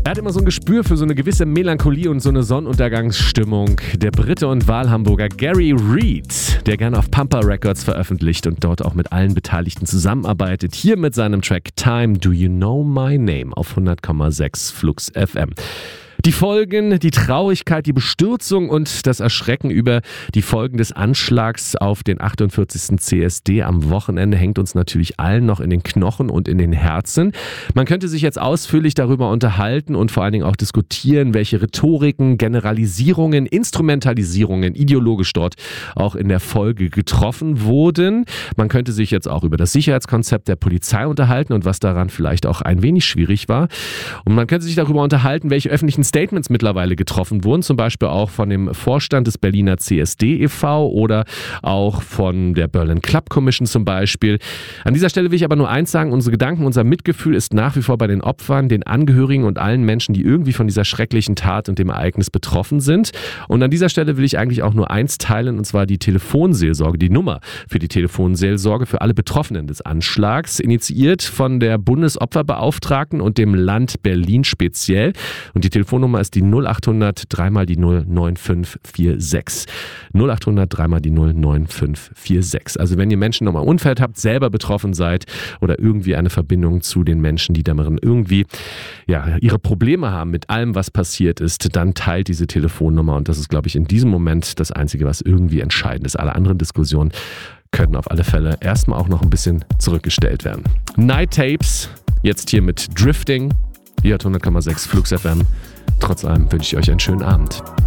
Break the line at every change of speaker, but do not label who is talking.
Er hat immer so ein Gespür für so eine gewisse Melancholie und so eine Sonnenuntergangsstimmung. Der Brite und Wahlhamburger Gary Reed, der gerne auf Pampa Records veröffentlicht und dort auch mit allen Beteiligten zusammenarbeitet. Hier mit seinem Track Time, Do You Know My Name auf 100,6 Flux FM. Die Folgen, die Traurigkeit, die Bestürzung und das Erschrecken über die Folgen des Anschlags auf den 48. CSD am Wochenende hängt uns natürlich allen noch in den Knochen und in den Herzen. Man könnte sich jetzt ausführlich darüber unterhalten und vor allen Dingen auch diskutieren, welche Rhetoriken, Generalisierungen, Instrumentalisierungen ideologisch dort auch in der Folge getroffen wurden. Man könnte sich jetzt auch über das Sicherheitskonzept der Polizei unterhalten und was daran vielleicht auch ein wenig schwierig war. Und man könnte sich darüber unterhalten, welche öffentlichen Statements mittlerweile getroffen wurden, zum Beispiel auch von dem Vorstand des Berliner CSD e.V. oder auch von der Berlin Club Commission zum Beispiel. An dieser Stelle will ich aber nur eins sagen, unsere Gedanken, unser Mitgefühl ist nach wie vor bei den Opfern, den Angehörigen und allen Menschen, die irgendwie von dieser schrecklichen Tat und dem Ereignis betroffen sind. Und an dieser Stelle will ich eigentlich auch nur eins teilen, und zwar die Telefonseelsorge, die Nummer für die Telefonseelsorge für alle Betroffenen des Anschlags, initiiert von der Bundesopferbeauftragten und dem Land Berlin speziell. Und die Telefonnummer ist die 0800 3 die 0 9546. 0800 3 die 0 9546. Also wenn ihr Menschen nochmal Umfeld habt, selber betroffen seid oder irgendwie eine Verbindung zu den Menschen, die darin irgendwie ihre Probleme haben mit allem, was passiert ist, dann teilt diese Telefonnummer, und das ist, glaube ich, in diesem Moment das Einzige, was irgendwie entscheidend ist. Alle anderen Diskussionen können auf alle Fälle erstmal auch noch ein bisschen zurückgestellt werden. Night Tapes, jetzt hier mit Drifting. Hier hat 100,6 Flux FM. Trotz allem wünsche ich euch einen schönen Abend.